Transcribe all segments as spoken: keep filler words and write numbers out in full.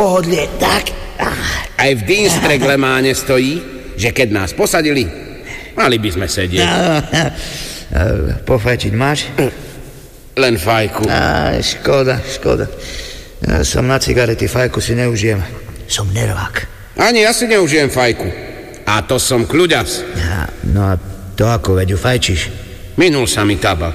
pohodlie, tak. Aj v Dienstreglemáne stojí, že keď nás posadili, mali by sme sedieť. Pofajčiť máš? Len fajku. Á, škoda, škoda. Ja som na cigarety, fajku si neužijem. Som nervák. Ani ja si neužijem fajku. A to som kľuďas. Ja, no a to ako, veď ju fajčíš? Minul sa mi tabak.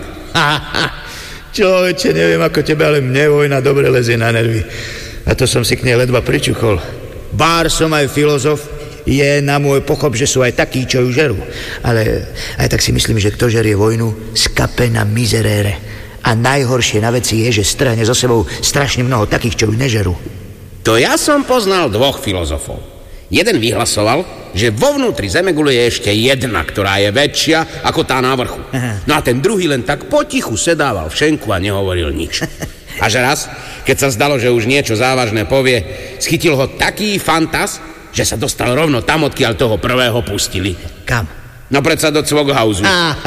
Človeče, neviem ako tebe, ale mne vojna dobre lezie na nervy. A to som si k nej ledva pričuchol. Bár som aj filozof, je na môj pochop, že sú aj takí, čo ju žerú. Ale aj tak si myslím, že kto žerie vojnu, skape na mizerére. A najhoršie na veci je, že strhne so sebou strašne mnoho takých, čo ju nežerú. To ja som poznal dvoch filozofov. Jeden vyhlasoval, že vo vnútri Zemegule je ešte jedna, ktorá je väčšia ako tá na vrchu. No a ten druhý len tak potichu sedával v šenku a nehovoril nič. Až raz, keď sa zdalo, že už niečo závažné povie, schytil ho taký fantas, že sa dostal rovno tam, odkiaľ toho prvého pustili. Kam? No predsa do Cvoghausu.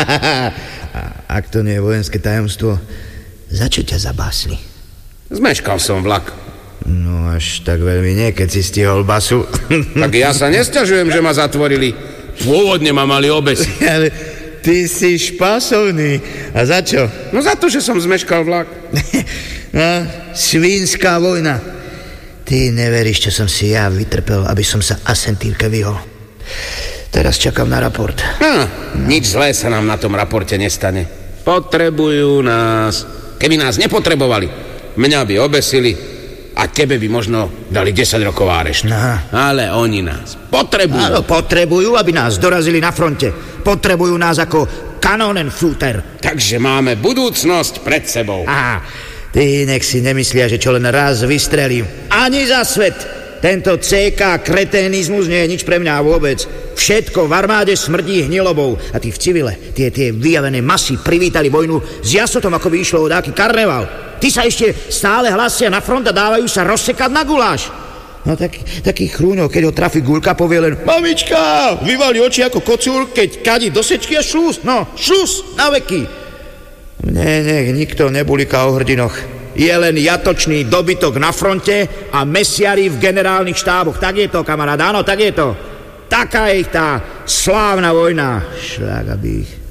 A ak to nie je vojenské tajomstvo, za čo ťa zabásli? Zmeškal som vlak. No až tak veľmi nie, keď si stihol basu. Tak ja sa nesťažujem, že ma zatvorili. Pôvodne ma mali obesiť. Ale ty si špásovný. A za čo? No za to, že som zmeškal vlak. No, svínska vojna. Ty neveríš, čo som si ja vytrpel, aby som sa asentírke vyhol. Teraz čakám na raport. Á, nič zlé sa nám na tom raporte nestane. Potrebujú nás. Keby nás nepotrebovali, mňa by obesili a tebe by možno dali desať rokov áreštu. No. Ale oni nás potrebujú. Áno, potrebujú, aby nás dorazili na fronte. Potrebujú nás ako kanonenfutter. Takže máme budúcnosť pred sebou. Á, ty nech si nemyslia, že čo len raz vystrelím. Ani za svet. Tento cé ká kreténizmus nie je nič pre mňa vôbec. Všetko v armáde smrdí hnilobou. A tí v civile, tie, tie vyjavené masy privítali vojnu s jasotom, ako by išlo o dáky karneval. Ty sa ešte stále hlasia na front a dávajú sa rozsekať na guláš. No tak, taký chrúňo, keď ho trafi guľka, povie len mamička, vyvali oči ako kocúr, keď kadí do sečky a šlús. No, šlús na veky. Nie, nech nikto nebulíka o hrdinoch. Je len jatočný dobytok na fronte a mesiari v generálnych štáboch. Tak je to, kamarád, áno, tak je to. Taká je tá slávna vojna. Šľak, aby ich